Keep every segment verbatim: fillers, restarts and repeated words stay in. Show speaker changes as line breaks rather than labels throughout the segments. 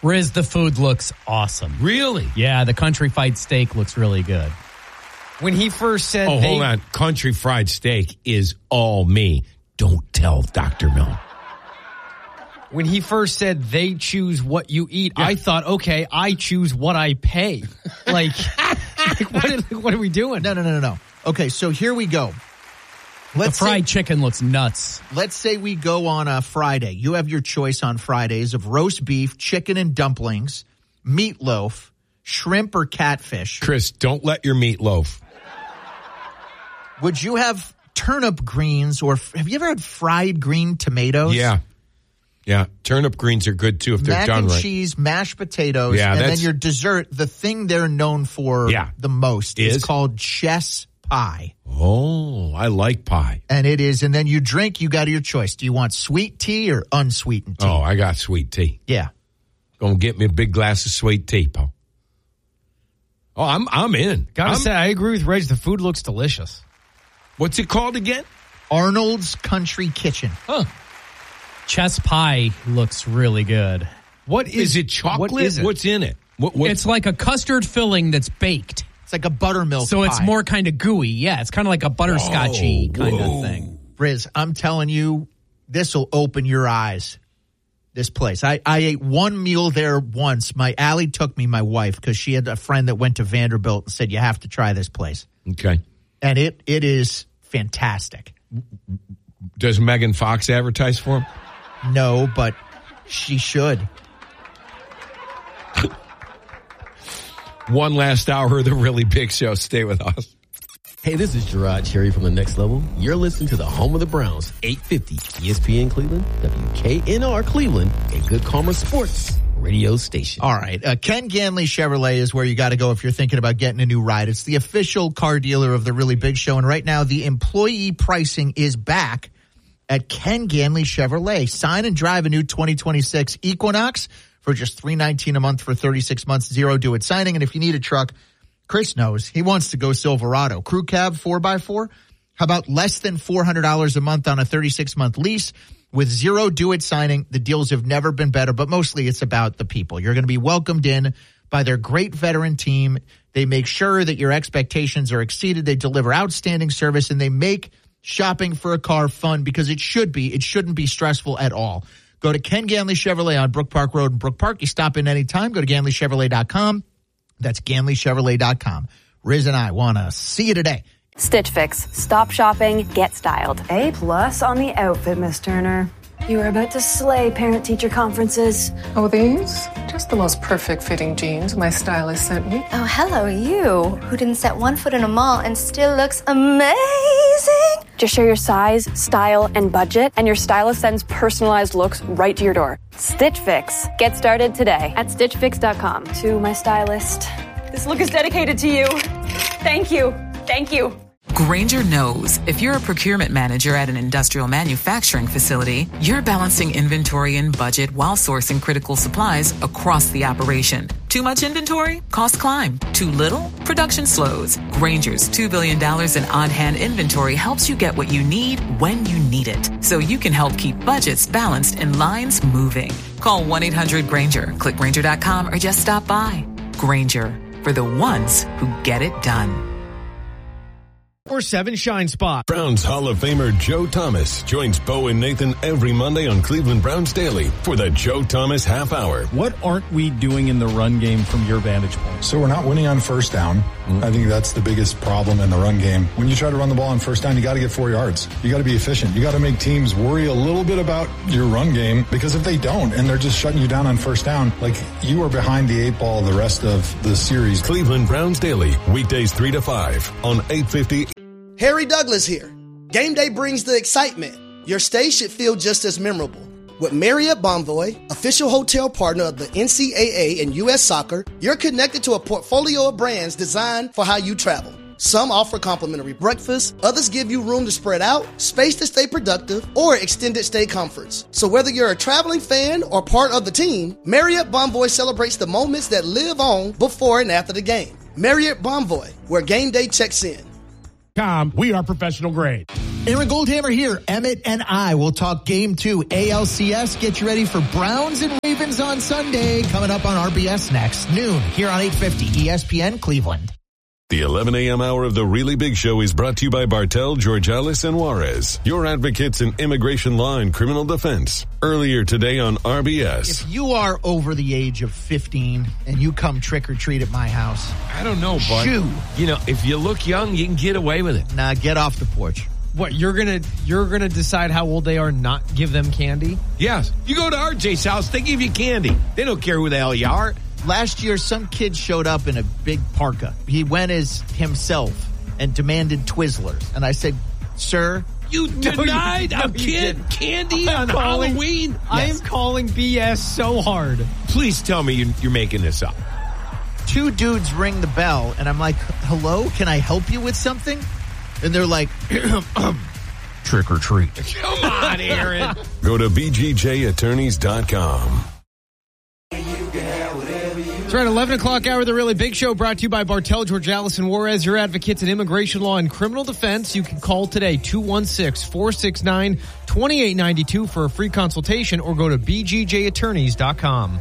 Riz, the food looks awesome.
Really?
Yeah, the country fried steak looks really good.
When he first said,
"Oh,
they,
hold on, country fried steak is all me." Don't tell Doctor Mill.
When he first said they choose what you eat,
Yeah.
I thought, okay, I choose what I pay. Like, like what, are, what are we doing?
No, no, no, no, no. Okay, so here we go. Let's
the fried
say,
chicken looks nuts.
Let's say we go on a Friday. You have your choice on Fridays of roast beef, chicken and dumplings, meatloaf, shrimp or catfish.
Chris, don't let your meatloaf.
Would you have turnip greens or have you ever had fried green tomatoes?
Yeah. Yeah. Turnip greens are good too if they're
Mac
done
and
right.
cheese, mashed potatoes,
Yeah,
and then
that's-
your dessert, the thing they're known for
Yeah.
the most is,
Is?
called chess pie.
Oh, I like pie.
And it is, and then you drink, you got your choice. Do you want sweet tea or unsweetened tea?
Oh, I got sweet tea.
Yeah.
Gonna get me a big glass of sweet tea, Paul. Oh, I'm I'm in.
Gotta
I'm-
say, I agree with Reg. The food looks delicious.
What's it called again?
Arnold's Country Kitchen.
Huh.
Chess pie looks really good.
What
Is,
is,
it chocolate?
What is it?
What's in it? What, what,
It's like a custard filling that's baked.
It's like a buttermilk
So it's
pie.
more kind of gooey. Yeah, it's kind of like a butterscotchy
Whoa,
kind
whoa.
of thing.
Riz, I'm telling you, this will open your eyes. This place. I, I ate one meal there once. My Allie took me, my wife, because she had a friend that went to Vanderbilt and said, you have to try this place.
Okay.
And it it is fantastic.
Does Megan Fox advertise for him?
No, but she should.
One last hour of the Really Big Show. Stay with us.
Hey, this is Gerard Cherry from The Next Level. You're listening to the home of the Browns, eight fifty E S P N Cleveland, W K N R Cleveland, a Good Karma Sports radio station.
All right. Uh, Ken Ganley Chevrolet is where you got to go if you're thinking about getting a new ride. It's the official car dealer of the Really Big Show. And right now, the employee pricing is back at Ken Ganley Chevrolet. Sign and drive a new twenty twenty-six Equinox for just three hundred nineteen dollars a month for thirty-six months, zero due at signing. And if you need a truck, Chris knows he wants to go Silverado. Crew cab four by four. How about less than four hundred dollars a month on a thirty-six month lease with zero due at signing? The deals have never been better, but mostly it's about the people. You're going to be welcomed in by their great veteran team. They make sure that your expectations are exceeded. They deliver outstanding service, and they make shopping for a car fun because it should be. It shouldn't be stressful at all. Go to Ken Ganley Chevrolet on Brook Park Road in Brook Park. You stop in anytime. Go to Ganley Chevrolet dot com. That's Ganley Chevrolet dot com. Riz and I want to see you today.
Stitch Fix. Stop shopping, get styled.
A plus on the outfit, Miss Turner. You are about to slay parent-teacher conferences.
Oh, these? Just the most perfect fitting jeans my stylist sent me.
Oh, hello, you, who didn't set one foot in a mall and still looks amazing.
Just share your size, style, and budget, and your stylist sends personalized looks right to your door. Stitch Fix. Get started today at stitch fix dot com.
To my stylist, this look is dedicated to you. Thank you. Thank you.
Grainger knows if you're a procurement manager at an industrial manufacturing facility, you're balancing inventory and budget while sourcing critical supplies across the operation. Too much inventory? Costs climb. Too little? Production slows. Grainger's two billion dollars in on-hand inventory helps you get what you need when you need it, so you can help keep budgets balanced and lines moving. Call one eight hundred Grainger, click Grainger dot com, or just stop by. Grainger, for the ones who get it done.
Or seven Shine Spot.
Browns Hall of Famer Joe Thomas joins Bo and Nathan every Monday on Cleveland Browns Daily for the Joe Thomas Half Hour.
What aren't we doing in the run game from your vantage point?
So we're not winning on first down. Mm-hmm. I think that's the biggest problem in the run game. When you try to run the ball on first down, you got to get four yards. You got to be efficient. You got to make teams worry a little bit about your run game, because if they don't and they're just shutting you down on first down, like, you are behind the eight ball the rest of the series.
Cleveland Browns Daily, weekdays three to five on eight fifty.
Harry Douglas here. Game day brings the excitement. Your stay should feel just as memorable. With Marriott Bonvoy, official hotel partner of the N C double A and U S Soccer, you're connected to a portfolio of brands designed for how you travel. Some offer complimentary breakfast, others give you room to spread out, space to stay productive, or extended stay comforts. So whether you're a traveling fan or part of the team, Marriott Bonvoy celebrates the moments that live on before and after the game. Marriott Bonvoy, where game day checks in.
We are professional grade.
Aaron Goldhammer here. Emmett and I will talk game two A L C S. Get you ready for Browns and Ravens on Sunday. Coming up on R B S next, noon, here on eight fifty E S P N Cleveland.
The eleven a.m. hour of the Really Big Show is brought to you by Bartel, Georgalis, and Juarez, your advocates in immigration law and criminal defense. Earlier today on R B S.
If you are over the age of fifteen and you come trick-or-treat at my house,
I don't know, bud.
Shoo.
You know, if you look young, you can get away with it.
Nah, get off the porch.
What, you're gonna you're gonna decide how old they are and not give them candy?
Yes. You go to R J's house, they give you candy. They don't care who the hell you are.
Last year, some kid showed up in a big parka. He went as himself and demanded Twizzlers. And I said, sir,
you denied
no, you,
a
no,
kid candy on
calling,
Halloween?
I
Yes.
am calling B S so hard.
Please tell me you, you're making this up.
Two dudes ring the bell, and I'm like, hello, can I help you with something? And they're like, trick or treat.
Come on, Aaron.
Go to b g j attorneys dot com.
That's right, eleven o'clock hour of the Really Big Show, brought to you by Bartel, Georgalis, and Juarez, your advocates in immigration law and criminal defense. You can call today, two one six, four six nine, two eight nine two for a free consultation, or go to b g j attorneys dot com.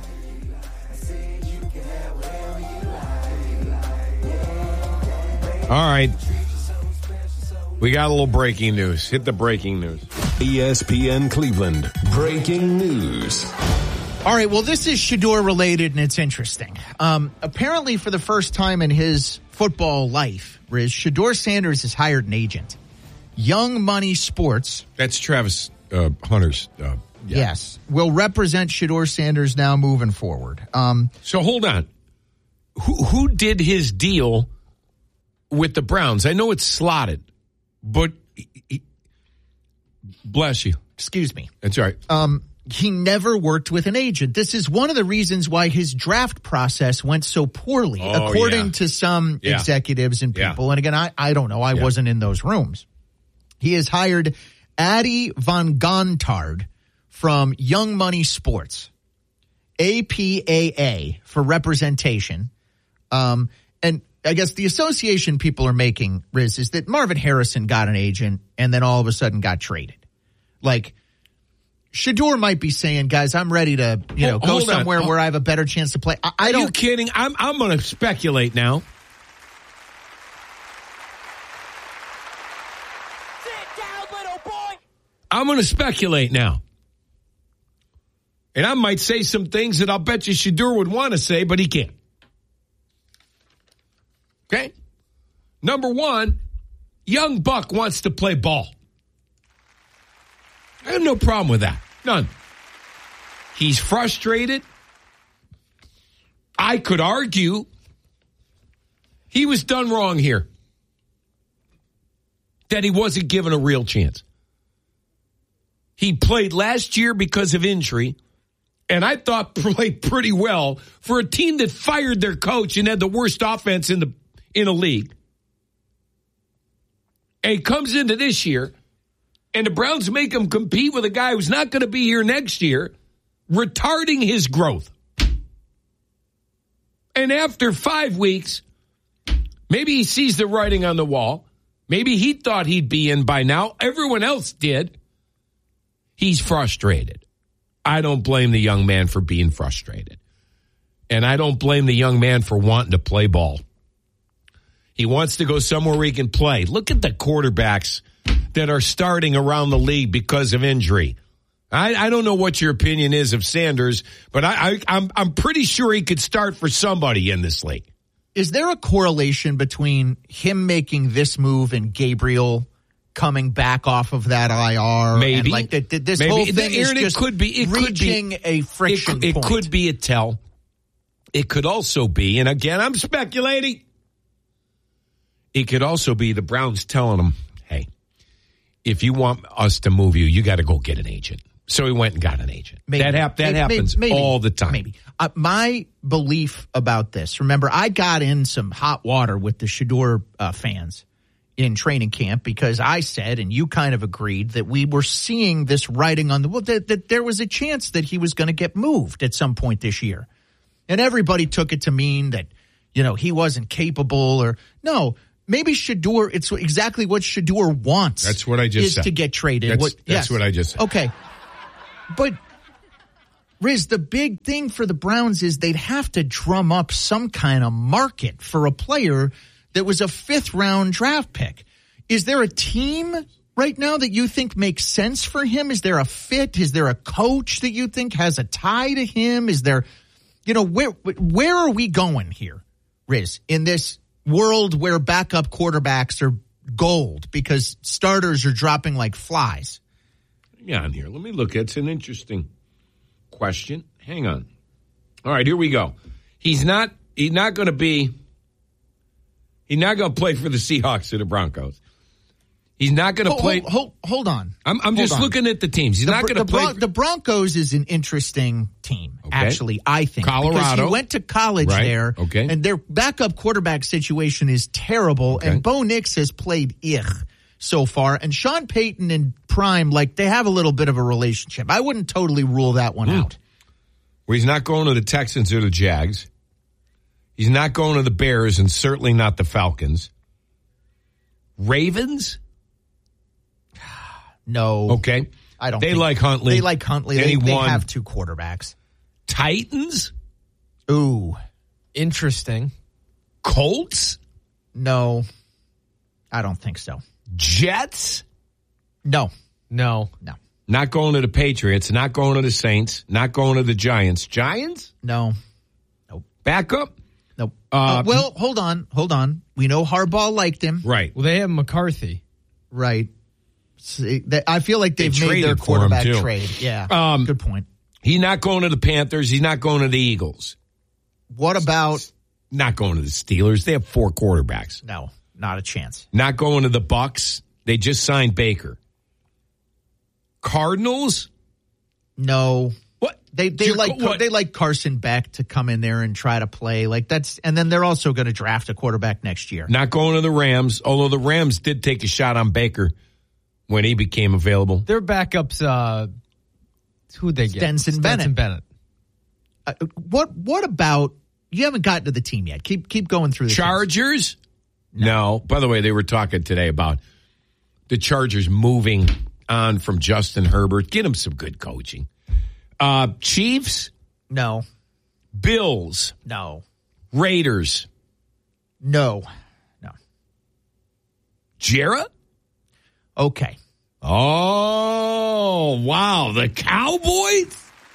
All right. We got a little breaking news. Hit the breaking news.
E S P N Cleveland. Breaking news.
All right, well, this is Shedeur related, and it's interesting. Um, apparently, for the first time in his football life, Riz, Shedeur Sanders has hired an agent. Young Money Sports.
That's Travis uh, Hunter's. Uh, yeah.
Yes, will represent Shedeur Sanders now moving forward. Um,
so hold on. Who, who did his deal with the Browns? I know it's slotted, but he, he, bless you.
Excuse me.
That's all right.
Um, he never worked with an agent. This is one of the reasons why his draft process went so poorly,
oh,
according
yeah.
to some
yeah.
executives and people.
Yeah.
And again, I, I don't know. I yeah. wasn't in those rooms. He has hired Adi Van Gontard from Young Money Sports, A P A A, for representation. Um, and I guess the association people are making, Riz, is that Marvin Harrison got an agent and then all of a sudden got traded. Like, Shedeur might be saying, guys, I'm ready to, you know,
Hold
go somewhere
on.
where I have a better chance to play. I, I
Are
don't.
you kidding? I'm I'm going to speculate now.
Sit down, little boy.
I'm going to speculate now. And I might say some things that I'll bet you Shedeur would want to say, but he can't. Okay? Number one, young Buck wants to play ball. I have no problem with that. None. He's frustrated. I could argue he was done wrong here. That he wasn't given a real chance. He played last year because of injury, and I thought played pretty well for a team that fired their coach and had the worst offense in the in a league. And he comes into this year, and the Browns make him compete with a guy who's not going to be here next year, retarding his growth. And after five weeks, maybe he sees the writing on the wall. Maybe he thought he'd be in by now. Everyone else did. He's frustrated. I don't blame the young man for being frustrated. And I don't blame the young man for wanting to play ball. He wants to go somewhere where he can play. Look at the quarterbacks that are starting around the league because of injury. I, I don't know what your opinion is of Sanders, but I, I, I'm I'm pretty sure he could start for somebody in this league.
Is there a correlation between him making this move and Gabriel coming back off of that I R?
Maybe.
And like the, the, this
Maybe.
whole thing
Aaron,
is just
it could be, it
reaching
could be,
a friction
it, it
point.
It could be a tell. It could also be, and again, I'm speculating. It could also be the Browns telling him, hey, if you want us to move you, you got to go get an agent. So he went and got an agent.
Maybe.
That, hap- that
maybe,
happens
maybe,
all the time.
Maybe. Uh, my belief about this, remember, I got in some hot water with the Shedeur uh, fans in training camp because I said, and you kind of agreed, that we were seeing this writing on the wall, that, that there was a chance that he was going to get moved at some point this year. And everybody took it to mean that, you know, he wasn't capable or no. maybe Shedeur, it's exactly what Shedeur wants.
That's what I just
is
said.
to get traded.
That's,
what,
that's
yes.
what I just said.
Okay. But, Riz, the big thing for the Browns is they'd have to drum up some kind of market for a player that was a fifth-round draft pick. Is there a team right now that you think makes sense for him? Is there a fit? Is there a coach that you think has a tie to him? Is there, you know, where where are we going here, Riz, in this world where backup quarterbacks are gold because starters are dropping like flies?
Hang on here. Let me look. It's an interesting question. Hang on. All right, here we go. He's not. He's not going to be. He's not going to play for the Seahawks or the Broncos. He's not going to
hold,
play.
Hold, hold, hold on.
I'm, I'm
hold
just
on.
looking at the teams. He's
the,
not going to
the
play.
Bron- the Broncos is an interesting team,
Okay.
actually, I think.
Colorado.
Because he went to college
Right.
there.
Okay.
And their backup quarterback situation is terrible.
Okay.
And Bo Nix has played ich so far. And Sean Payton and Prime, like, they have a little bit of a relationship. I wouldn't totally rule that one
Hmm.
out.
Well, he's not going to the Texans or the Jags. He's not going to the Bears and certainly not the Falcons. Ravens?
No.
Okay.
I don't
They
think-
like Huntley.
They like Huntley.
And
They,
he
they
won.
have two quarterbacks.
Titans?
Ooh.
Interesting.
Colts?
No. I don't think so.
Jets?
No.
No.
No.
Not going to the Patriots. Not going to the Saints. Not going to the Giants. Giants?
No.
Backup?
Nope.
Uh,
Uh, well, hold on. Hold on. We know Harbaugh liked him.
Right.
Well, they have McCarthy.
Right. See, they- I feel like
They
they've made
traded
their
for him,
quarterback
too.
trade. Yeah.
Um,
Good point.
He's not going to the Panthers. He's not going to the Eagles.
What about?
Not going to the Steelers. They have four quarterbacks.
No, not a chance.
Not going to the Bucks. They just signed Baker. Cardinals?
No.
What?
They they
You're-
like
what?
they like Carson Beck to come in there and try to play like that's, and then they're also going to draft a quarterback next year.
Not going to the Rams, although the Rams did take a shot on Baker when he became available.
Their backups, uh, who'd they get?
Stenson
Stenson
Bennett.
Bennett.
Uh, what what about? You haven't gotten to the team yet. Keep keep going through the
Chargers? No. no. By the way, they were talking today about the Chargers moving on from Justin Herbert. Get him some good coaching. Uh, Chiefs?
No.
Bills?
No.
Raiders?
No. No.
Jarrett?
Okay.
Oh, wow. The Cowboys?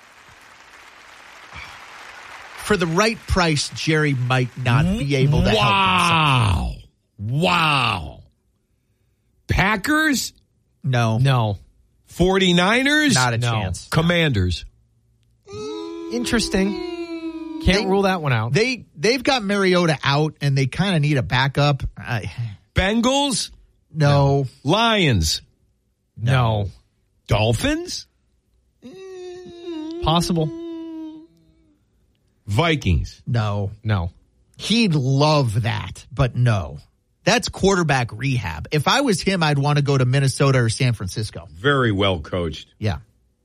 For the right price, Jerry might not be able to
wow.
help himself.
Wow. Packers?
No.
No.
49ers?
Not a
No.
chance.
Commanders?
Interesting. Can't
They-
rule that one out.
They they've got Mariota out, and they kind of need a backup. Uh,
Bengals?
no.
Lions?
no.
Dolphins?
Possible.
Vikings?
No.
No.
He'd love that, but no. That's quarterback rehab. If I was him, I'd want to go to Minnesota or San Francisco.
Very well coached.
Yeah.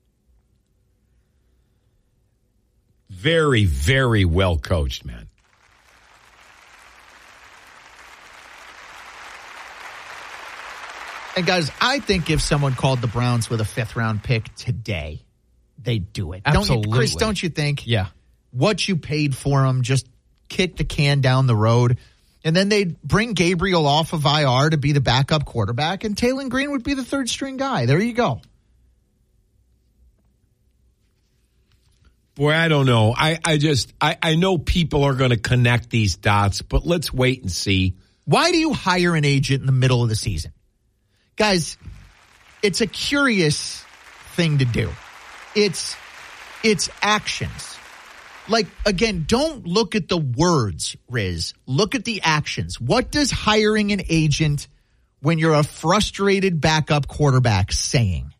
Very, very well coached, man.
And guys, I think if someone called the Browns with a fifth round pick today, they'd do it. Don't
Absolutely.
you, Chris, don't you think?
Yeah.
What you paid for him, just kick the can down the road. And then they'd bring Gabriel off of I R to be the backup quarterback, and Taylor Green would be the third string guy. There you go.
Boy, I don't know. I, I just, I, I know people are going to connect these dots, but let's wait and see.
Why do you hire an agent in the middle of the season? Guys, it's a curious thing to do. It's, it's actions. Like, again, don't look at the words, Riz. Look at the actions. What does hiring an agent when you're a frustrated backup quarterback saying?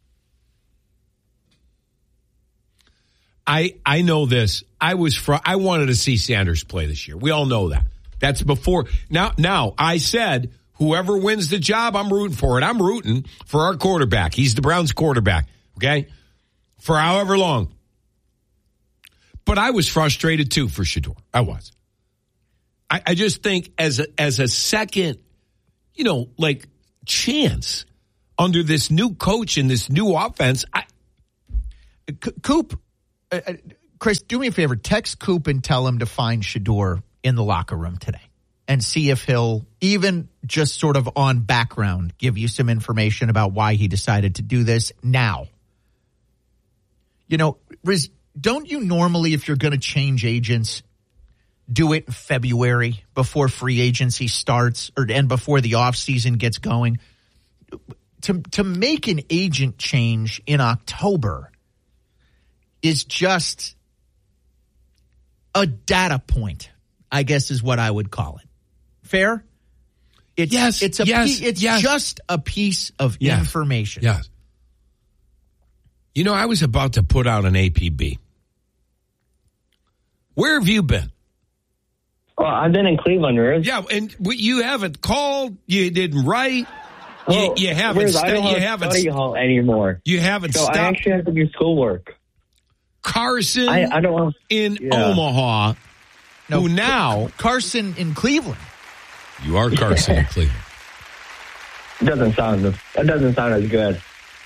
I, I know this. I was, fr- I wanted to see Sanders play this year. We all know that. That's before. Now, now I said, whoever wins the job, I'm rooting for it. I'm rooting for our quarterback. He's the Browns quarterback. Okay. For however long. But I was frustrated too for Shedeur. I was. I, I just think as a, as a second, you know, like chance under this new coach and this new offense. I,
Coop, uh, Chris, do me a favor. Text Coop and tell him to find Shedeur in the locker room today and see if he'll even just sort of on background give you some information about why he decided to do this now. You know, Riz, don't you normally, if you're going to change agents, do it in February before free agency starts or and before the offseason gets going? To to make an agent change in October is just a data point, I guess is what I would call it. Fair? It's,
yes.
It's a
yes,
pe- it's
yes.
just a piece of
yes.
information.
Yes. You know, I was about to put out an A P B. Where have you been?
Well, I've been in Cleveland, Riz.
Yeah, and you haven't called. You didn't write.
Well,
you, you haven't.
Riz,
St-
I don't
you
have
haven't
study hall anymore.
You haven't
so
stopped.
I actually have to do schoolwork.
Carson
I, I don't want,
in
yeah.
Omaha,
no,
who now
Carson in Cleveland.
You are Carson in Cleveland.
It doesn't sound. That doesn't sound as good.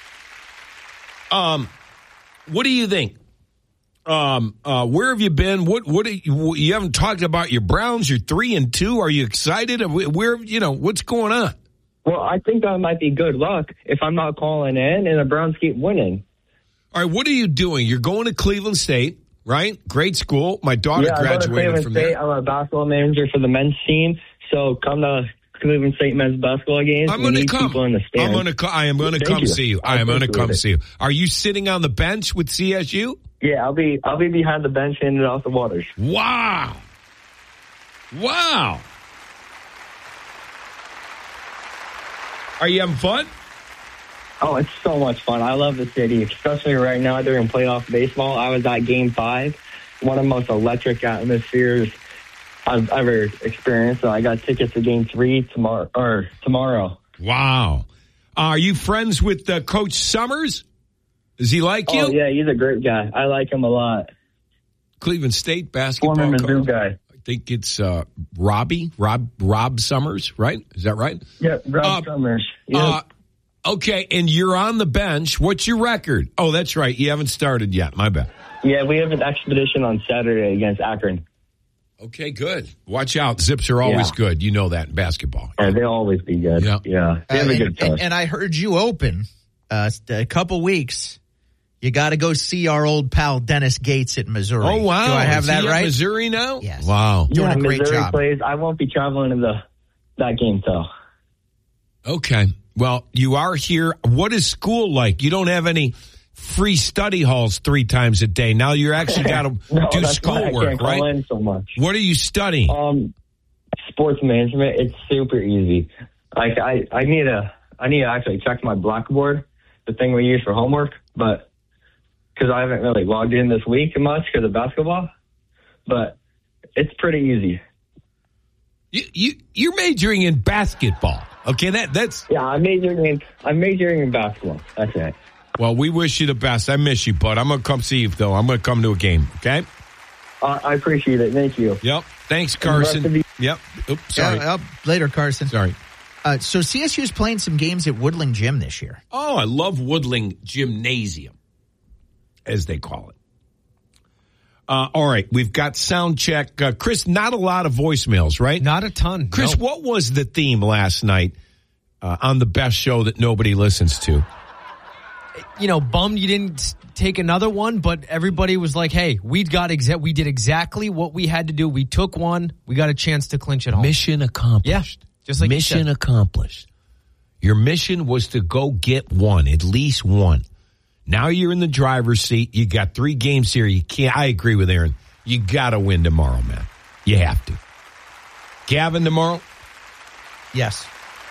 Um, what do you think? Um, uh, where have you been? What, what, do you, you haven't talked about your Browns. You're three and two. Are you excited? Where, you know, what's going on?
Well, I think that might be good luck if I'm not calling in and the Browns keep winning.
All right. What are you doing? You're going to Cleveland State, right? Great school. My daughter
yeah,
graduated
I go to Cleveland
from
State.
there.
I'm a basketball manager for the men's team. So come to Cleveland State men's basketball games.
I'm going to come.
In the
I'm going to. I am going to come
you.
see you. I, I am going to come it. see you. Are you sitting on the bench with C S U?
Yeah, I'll be. I'll be behind the bench handing off the waters.
Wow! Wow! Are you having fun?
Oh, it's so much fun. I love the city, especially right now during playoff baseball. I was at Game Five, one of the most electric atmospheres I've ever experienced. So I got tickets to Game Three tomorrow. Or tomorrow.
Wow! Are you friends with uh, Coach Summers? Does he like you?
Oh yeah, he's a great guy. I like him a lot.
Cleveland State basketball
Former
coach.
Mizzou guy.
I think it's uh, Robbie Rob Rob Summers, right? Is that right?
Yeah, Rob uh, Summers. Yeah.
Uh, okay, and you're on the bench. What's your record? Oh, that's right. You haven't started yet. My bad.
Yeah, we have an expedition on Saturday against Akron.
Okay, good. Watch out. Zips are always
yeah.
good. You know that in basketball.
Yeah, they'll always be good. Yeah. yeah. They have
uh,
a good
and,
touch.
And, and I heard you open uh, a couple weeks. You got to go see our old pal Dennis Gates at Missouri.
Oh, wow.
Do I have
Is
that
he
right?
At Missouri now?
Yes.
Wow.
Doing
yeah,
a great
Missouri
job.
Plays. I won't be traveling to the that game, though.
Okay. Well, you are here. What is school like? You don't have any free study halls three times a day. Now you're actually got to
no,
do
that's
schoolwork,
why I can't
right?
Call in so much.
What are you studying?
Um, sports management. It's super easy. Like I, I need to, I need to actually check my Blackboard, the thing we use for homework, but because I haven't really logged in this week much because of basketball, but it's pretty easy.
You, you you're majoring in basketball. Okay, that that's
yeah. I'm majoring in I'm majoring in basketball. That's it.
Well, we wish you the best. I miss you, bud. I'm gonna come see you though. I'm gonna come to a game. Okay.
Uh, I appreciate it. Thank you.
Yep. Thanks, Carson.
The-
yep. Oops, sorry.
Yeah, uh, later, Carson.
Sorry.
Uh, so C S U is playing some games at Woodling Gym this year.
Oh, I love Woodling Gymnasium, as they call it. Uh, all right, we've got sound check. Uh, Chris, not a lot of voicemails, right?
Not a ton.
Chris,
no.
what was the theme last night uh, on the best show that nobody listens to?
You know, bummed you didn't take another one, but everybody was like, hey, we got exa- we did exactly what we had to do. We took one. We got a chance to clinch it home.
Mission accomplished.
Yeah, just like
mission accomplished. Your mission was to go get one, at least one. Now you're in the driver's seat. You got three games here. You can't. I agree with Aaron. You got to win tomorrow, man. You have to. Gavin tomorrow?
Yes.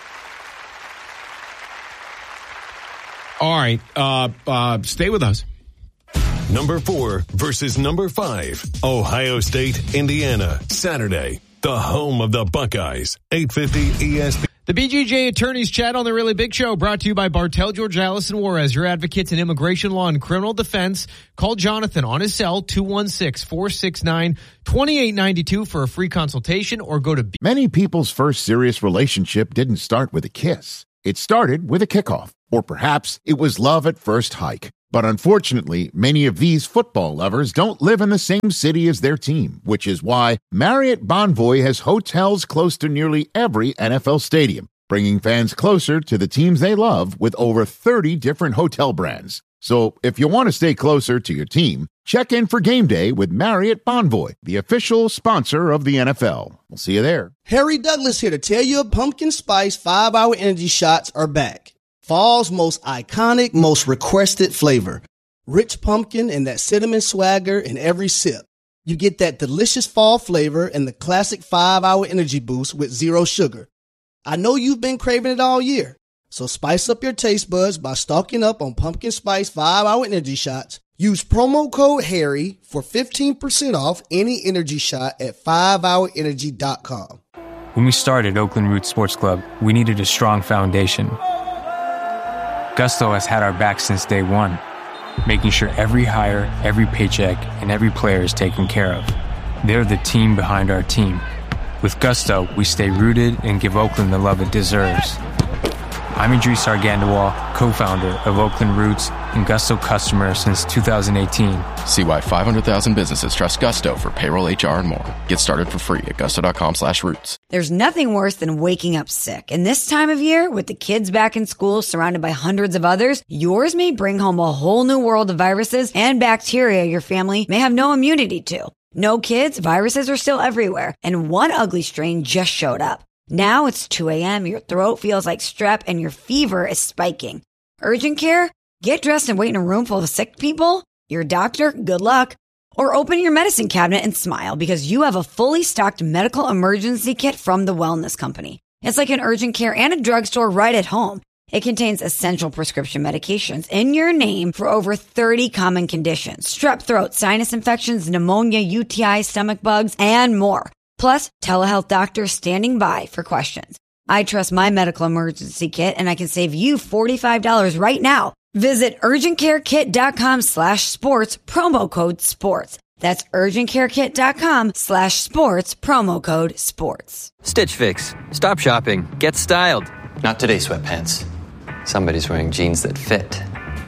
All right. Uh, uh, stay with us.
Number four versus number five. Ohio State, Indiana. Saturday. The home of the Buckeyes. eight fifty E S P N.
The B J J Attorneys Chat on the Really Big Show, brought to you by Bartel, George, Allison, Juarez, your advocates in immigration law and criminal defense. Call Jonathan on his cell, two one six, four six nine, two eight nine two for a free consultation, or go to... B-
Many people's first serious relationship didn't start with a kiss. It started with a kickoff, or perhaps it was love at first hike. But unfortunately, many of these football lovers don't live in the same city as their team, which is why Marriott Bonvoy has hotels close to nearly every N F L stadium, bringing fans closer to the teams they love with over thirty different hotel brands. So if you want to stay closer to your team, check in for game day with Marriott Bonvoy, the official sponsor of the N F L. We'll see you there.
Harry Douglas here to tell you pumpkin spice five-hour energy shots are back. Fall's most iconic, most requested flavor. Rich pumpkin and that cinnamon swagger in every sip. You get that delicious fall flavor and the classic five-hour energy boost with zero sugar. I know you've been craving it all year, so spice up your taste buds by stocking up on pumpkin spice five-hour energy shots. Use promo code HARRY for fifteen percent off any energy shot at five hour energy dot com.
When we started Oakland Roots Sports Club, we needed a strong foundation. Gusto has had our back since day one, making sure every hire, every paycheck, and every player is taken care of. They're the team behind our team. With Gusto, we stay rooted and give Oakland the love it deserves. I'm Idris Argandawal, co-founder of Oakland Roots and Gusto customer since two thousand eighteen.
See why five hundred thousand businesses trust Gusto for payroll, H R, and more. Get started for free at gusto.com slash roots.
There's nothing worse than waking up sick. And this time of year, with the kids back in school surrounded by hundreds of others, yours may bring home a whole new world of viruses and bacteria your family may have no immunity to. No kids, viruses are still everywhere. And one ugly strain just showed up. Now it's two a.m., your throat feels like strep, and your fever is spiking. Urgent care? Get dressed and wait in a room full of sick people? Your doctor? Good luck. Or open your medicine cabinet and smile because you have a fully stocked medical emergency kit from the Wellness Company. It's like an urgent care and a drugstore right at home. It contains essential prescription medications in your name for over thirty common conditions. Strep throat, sinus infections, pneumonia, U T I, stomach bugs, and more. Plus, telehealth doctors standing by for questions. I trust my medical emergency kit, and I can save you forty-five dollars right now. Visit urgentcarekit.com slash sports, promo code sports. That's urgentcarekit.com slash sports, promo code sports.
Stitch Fix. Stop shopping. Get styled.
Not today, sweatpants. Somebody's wearing jeans that fit.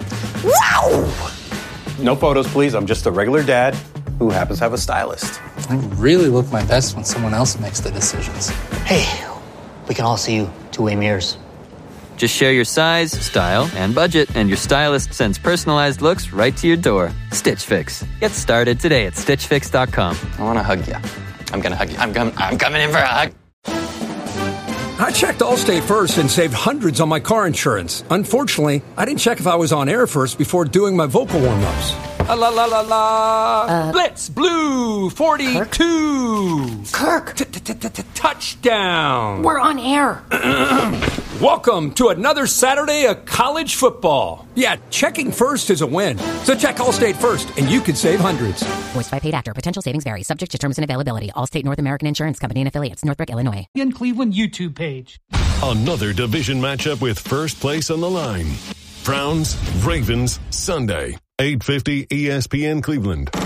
Wow! No photos, please. I'm just a regular dad who happens to have a stylist.
I really look my best when someone else makes the decisions.
Hey, we can all see you two-way mirrors.
Just share your size, style, and budget, and your stylist sends personalized looks right to your door. Stitch Fix. Get started today at stitch fix dot com.
I want to hug you. I'm going to hug you. I'm, com- I'm coming in for a hug.
I checked Allstate first and saved hundreds on my car insurance. Unfortunately, I didn't check if I was on air first before doing my vocal warm-ups. La la la la la.
Uh,
Blitz Blue forty-two.
Kirk.
Touchdown.
We're on air.
Welcome to another Saturday of college football. Yeah, checking first is a win. So check Allstate first, and you could save hundreds.
Voiced by paid actor. Potential savings vary. Subject to terms and availability. Allstate North American Insurance Company and affiliates. Northbrook, Illinois.
In Cleveland YouTube page.
Another division matchup with first place on the line. Browns, Ravens, Sunday. eight fifty E S P N Cleveland.